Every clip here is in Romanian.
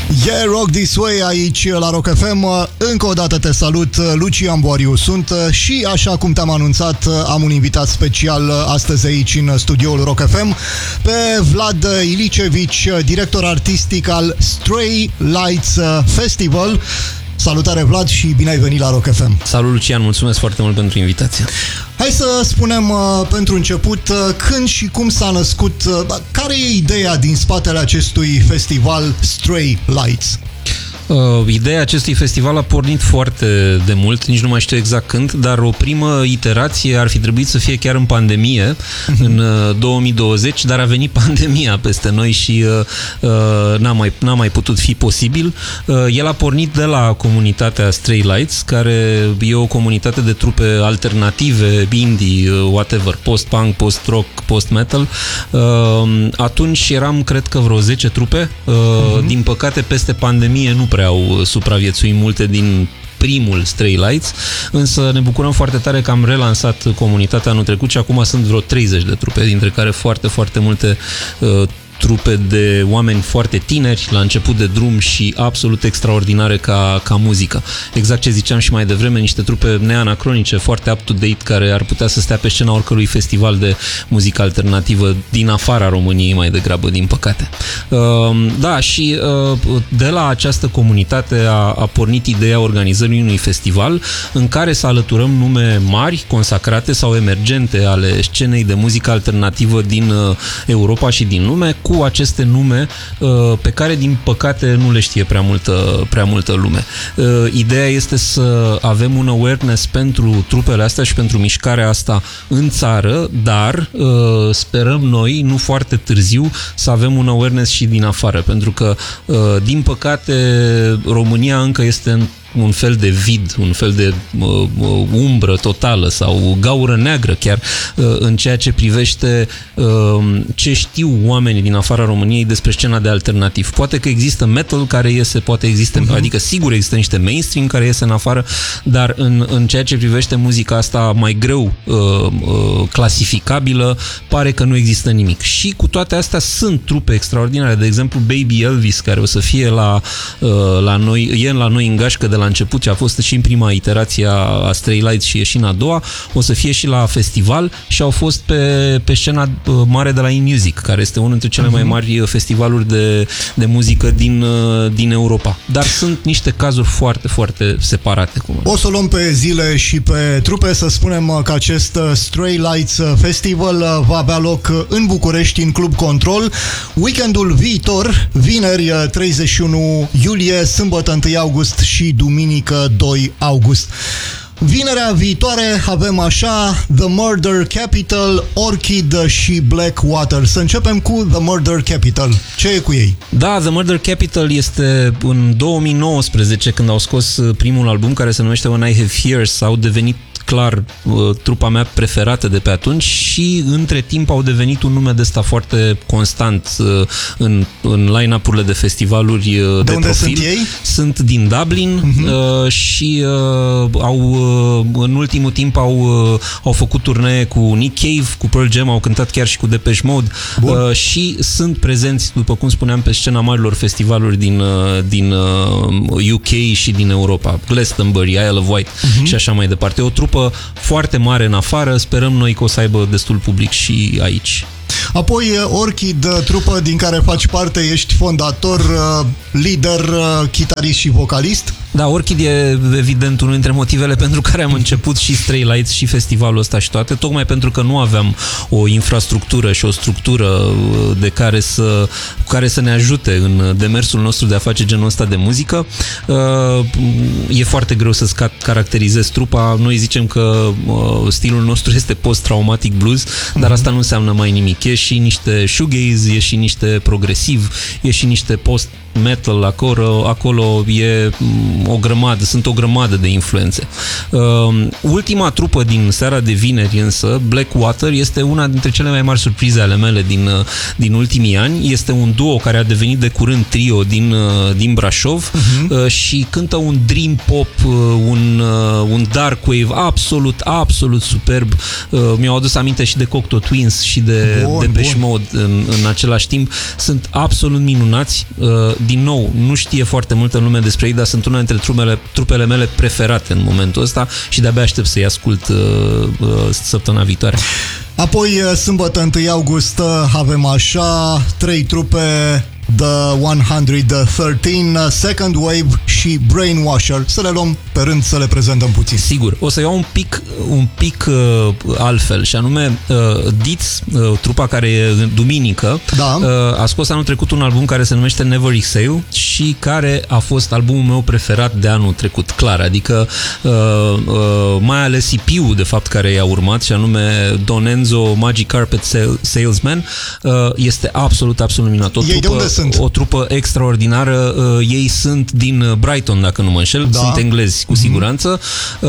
Yeah, Rock This Way aici la Rock FM. Încă o dată te salut, Lucian Boariu sunt și așa cum te-am anunțat, am un invitat special astăzi aici în studioul Rock FM pe Vlad Ilicevici, director artistic al Stray Lights Festival. Salutare Vlad și bine ai venit la Rock FM. Salut Lucian, mulțumesc foarte mult pentru invitație. Hai să spunem pentru început când și cum s-a născut, care e ideea din spatele acestui festival Stray Lights? Ideea acestui festival a pornit foarte de mult, nici nu mai știu exact când, dar o primă iterație ar fi trebuit să fie chiar în pandemie, în 2020, dar a venit pandemia peste noi și n-a mai putut fi posibil. El a pornit de la comunitatea Stray Lights, care e o comunitate de trupe alternative, indie, whatever, post-punk, post-rock, post-metal. Atunci eram, cred că, vreo 10 trupe. Din păcate, peste pandemie nu prea au supraviețuit multe din primul Stray Lights, însă ne bucurăm foarte tare că am relansat comunitatea anul trecut și acum sunt vreo 30 de trupe, dintre care foarte, foarte multe trupe de oameni foarte tineri, la început de drum și absolut extraordinare ca muzică. Exact ce ziceam și mai devreme, niște trupe neanacronice, foarte up-to-date, care ar putea să stea pe scena oricărui festival de muzică alternativă din afara României, mai degrabă, din păcate. Da, și de la această comunitate a pornit ideea organizării unui festival în care să alăturăm nume mari, consacrate sau emergente ale scenei de muzică alternativă din Europa și din lume, cu aceste nume pe care, din păcate, nu le știe prea multă lume. Ideea este să avem un awareness pentru trupele astea și pentru mișcarea asta în țară, dar sperăm noi, nu foarte târziu, să avem un awareness și din afară, pentru că, din păcate, România încă este un fel de vid, un fel de umbră totală sau gaură neagră chiar în ceea ce privește ce știu oamenii din afara României despre scena de alternativ. Poate că există metal care iese, poate există, adică sigur există niște mainstream care iese în afară, dar în ceea ce privește muzica asta mai greu clasificabilă, pare că nu există nimic. Și cu toate astea sunt trupe extraordinare, de exemplu Baby Elvis, care o să fie la noi, e la noi în gașcă de la început și a fost și în prima iterație a Stray Lights și e și în a doua, o să fie și la festival și au fost pe scena mare de la E-Music, care este unul dintre cele mai mari festivaluri de muzică din Europa. Dar sunt niște cazuri foarte, foarte separate. O să luăm pe zile și pe trupe, să spunem că acest Stray Lights Festival va avea loc în București, în Club Control, weekendul viitor, vineri 31 iulie, sâmbătă 1 august și duminică 2 august. Vinerea viitoare avem așa The Murder Capital, Orchid și Blackwater. Să începem cu The Murder Capital. Ce e cu ei? Da, The Murder Capital este în 2019, când au scos primul album care se numește When I Have Fears, au devenit clar trupa mea preferată de pe atunci și între timp au devenit un nume de ăsta foarte constant în line-up-urile de festivaluri de unde profil. sunt ei? Sunt din Dublin și în ultimul timp au făcut turnee cu Nick Cave, cu Pearl Jam, au cântat chiar și cu Depeche Mode și sunt prezenți, după cum spuneam, pe scena marilor festivaluri din UK și din Europa, Glastonbury, Isle of Wight și așa mai departe. O trupă foarte mare în afară, sperăm noi că o să aibă destul public și aici. Apoi Orchid, trupă din care faci parte, ești fondator, lider, chitarist și vocalist. Da, Orchid e evident unul dintre motivele pentru care am început și Stray Lights și festivalul ăsta și toate, tocmai pentru că nu aveam o infrastructură și o structură care să ne ajute în demersul nostru de a face genul ăsta de muzică. E foarte greu să-ți caracterizezi trupa. Noi zicem că stilul nostru este post-traumatic blues, dar asta nu înseamnă mai nimic. E și niște shoegaze, e și niște progresiv, e și niște post-metal acolo, e sunt o grămadă de influențe. Ultima trupă din seara de vineri însă, Blackwater, este una dintre cele mai mari surprize ale mele din ultimii ani. Este un duo care a devenit de curând trio din Brașov și cântă un dream pop, un dark wave absolut superb. Mi-au adus aminte și de Cocteau Twins și de Depeche Mode în același timp. Sunt absolut minunați. Din nou, nu știe foarte multă lume despre ei, dar sunt una dintre trupele mele preferate în momentul ăsta și de-abia aștept să-i ascult săptămâna viitoare. Apoi, sâmbătă 1 august, avem așa 3 trupe: The 113, Second Wave și Brainwasher. Să le luăm pe rând, să le prezentăm puțin. Sigur. O să iau un pic altfel, și anume Deeds, trupa care e duminică, a scos anul trecut un album care se numește Never Exhale și care a fost albumul meu preferat de anul trecut, clar. Adică mai ales EP-ul, de fapt, care i-a urmat, și anume Don Enzo, Magic Carpet Salesman, este absolut minunat. O trupă extraordinară. Ei sunt din Brighton, dacă nu mă înșel, sunt englezi cu siguranță.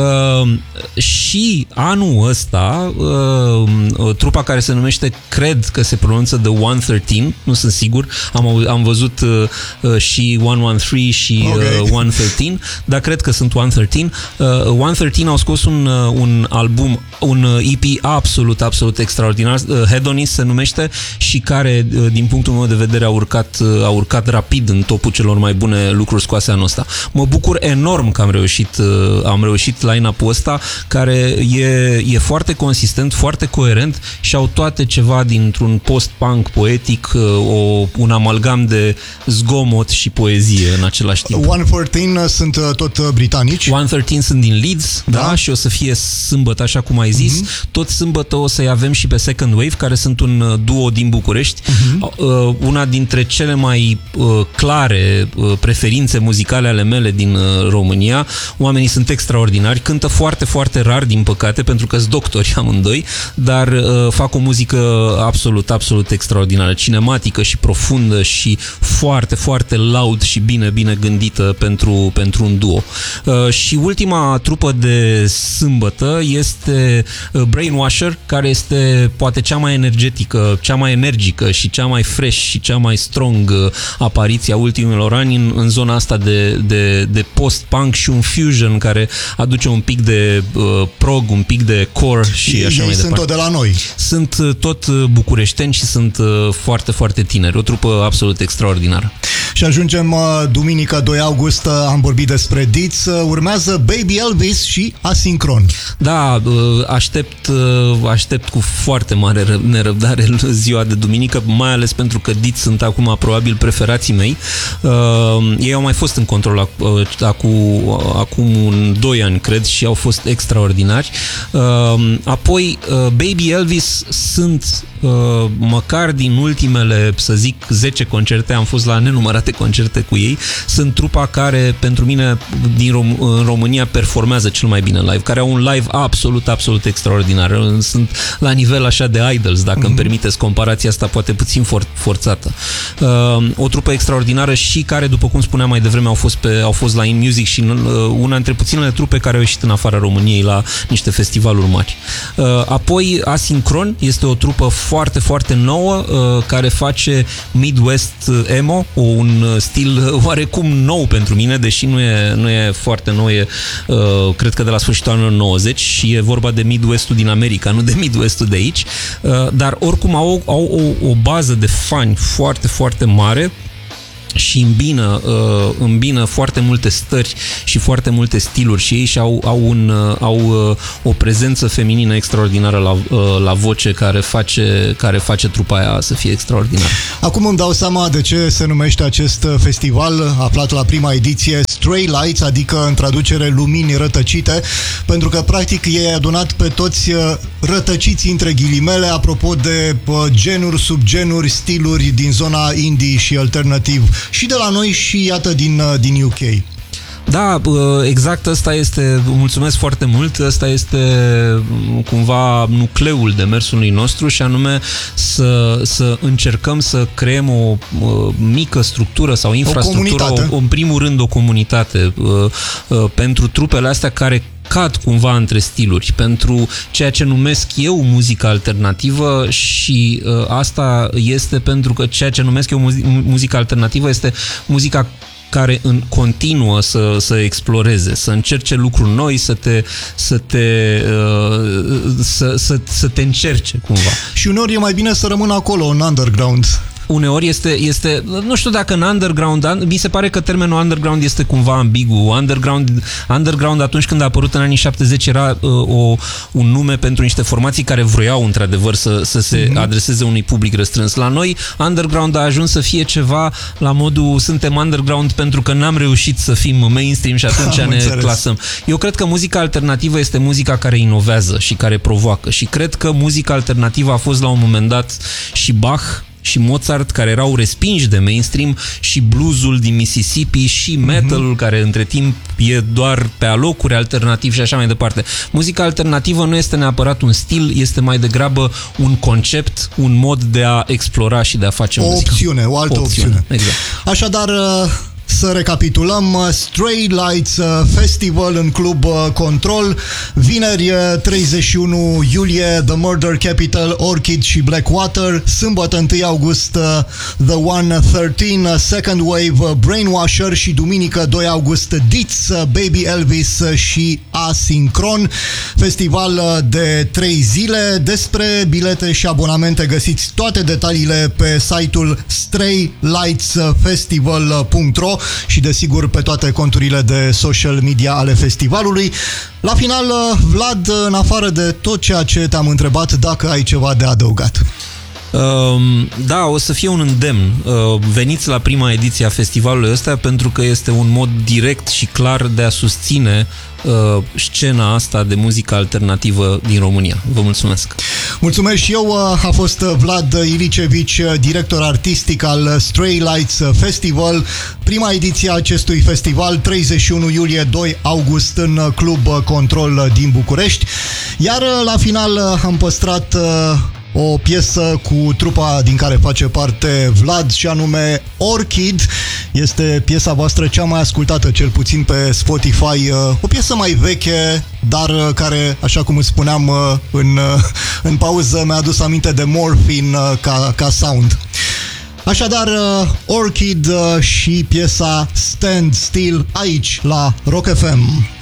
Și anul ăsta trupa care se numește, cred că se pronunță The 113, nu sunt sigur, am văzut și 113 și 113, dar cred că sunt 113. 113 au scos un album, un EP absolut extraordinar, Hedonist se numește, și care, din punctul meu de vedere, a urcat rapid în topul celor mai bune lucruri scoase anul ăsta. Mă bucur enorm că am reușit line-up-ul ăsta, care e foarte consistent, foarte coerent și au toate ceva dintr-un post-punk poetic, un amalgam de zgomot și poezie în același timp. 113 sunt tot britanici. 113 sunt din Leeds, da, și o să fie sâmbătă, așa cum ai zis. Tot sâmbătă o să-i avem și pe Second Wave, care sunt un duo din București. Una dintre cele mai clare preferințe muzicale ale mele din România. Oamenii sunt extraordinari, cântă foarte rar, din păcate, pentru că sunt doctori amândoi, dar fac o muzică absolut extraordinară, cinematică și profundă și foarte loud și bine gândită pentru un duo. Și ultima trupă de sâmbătă este Brainwasher, care este poate cea mai energetică, cea mai energică și cea mai fresh și cea mai strong apariția ultimilor ani în zona asta de post-punk și un fusion care aduce un pic de prog, un pic de core și așa mai departe. Sunt tot de la noi. Sunt tot bucureșteni și sunt foarte tineri. O trupă absolut extraordinară. Și ajungem duminică 2 august, am vorbit despre Deeds, urmează Baby Elvis și Asincron. Da, aștept cu foarte mare nerăbdare ziua de duminică, mai ales pentru că Deeds sunt acum probabil preferații mei. Ei au mai fost în Control acum 2 ani, cred, și au fost extraordinari. Apoi Baby Elvis sunt măcar din ultimele, să zic, 10 concerte, am fost la nenumărate concerte cu ei, sunt trupa care pentru mine în România performează cel mai bine live, care au un live absolut extraordinar. Sunt la nivel așa de Idols, dacă îmi permiteți comparația asta, poate puțin forțată. O trupă extraordinară și care, după cum spuneam mai devreme, au fost la In Music și una dintre puținele trupe care au ieșit în afara României la niște festivaluri mari. Apoi Asincron este o trupă foarte nouă, care face Midwest emo, un stil oarecum nou pentru mine, deși nu e foarte nou, cred că de la sfârșitul anilor 90 și e vorba de Midwest-ul din America, nu de Midwest-ul de aici, dar oricum au o bază de fani foarte mare și îmbină foarte multe stări și foarte multe stiluri și ei au o prezență feminină extraordinară la voce care face trupa aia să fie extraordinară. Acum îmi dau seama de ce se numește acest festival, aflat la prima ediție, Stray Lights, adică în traducere lumini rătăcite, pentru că practic ei adunat pe toți rătăciți între ghilimele, apropo de genuri, subgenuri, stiluri din zona indie și alternativ și de la noi și iată din UK. Da, exact ăsta este, mulțumesc foarte mult, ăsta este cumva nucleul demersului nostru și anume să încercăm să creăm o mică structură sau infrastructură, în primul rând o comunitate pentru trupele astea care cad cumva între stiluri, pentru ceea ce numesc eu muzica alternativă și asta este pentru că ceea ce numesc eu muzica alternativă este muzica care continuă să exploreze, să încerce lucruri noi, să te încerce cumva. Și uneori e mai bine să rămână acolo, în underground. Uneori este, nu știu dacă în underground, mi se pare că termenul underground este cumva ambigu. Underground atunci când a apărut în anii 70 era un nume pentru niște formații care vroiau într-adevăr să se adreseze unui public restrâns. La noi, underground a ajuns să fie ceva la modul suntem underground pentru că n-am reușit să fim mainstream și atunci ne clasăm. Eu cred că muzica alternativă este muzica care inovează și care provoacă și cred că muzica alternativă a fost la un moment dat și Bach și Mozart, care erau respinși de mainstream, și bluesul din Mississippi și metalul, care între timp e doar pe alocuri alternativ și așa mai departe. Muzica alternativă nu este neapărat un stil, este mai degrabă un concept, un mod de a explora și de a face muzică. O altă opțiune. Exact. Așadar, să recapitulăm, Stray Lights Festival în Club Control, vineri 31 iulie The Murder Capital, Orchid și Blackwater, sâmbătă 1 august The 113, Second Wave, Brainwasher și duminică 2 august Deets, Baby Elvis și Asincron. Festival de 3 zile. Despre bilete și abonamente găsiți toate detaliile pe site-ul straylightsfestival.ro și desigur pe toate conturile de social media ale festivalului. La final, Vlad, în afară de tot ceea ce te-am întrebat, dacă ai ceva de adăugat. Da, o să fie un îndemn. Veniți la prima ediție a festivalului ăsta pentru că este un mod direct și clar de a susține scena asta de muzică alternativă din România. Vă mulțumesc! Mulțumesc și eu. A fost Vlad Ilicevici, director artistic al Stray Lights Festival. Prima ediție a acestui festival, 31 iulie, 2 august în Club Control din București. Iar la final am păstrat o piesă cu trupa din care face parte Vlad și anume Orchid. Este piesa voastră cea mai ascultată, cel puțin pe Spotify. O piesă mai veche, dar care, așa cum îți spuneam în pauză, mi-a adus aminte de Morphine ca sound. Așadar, Orchid și piesa Stand Still aici la Rock FM.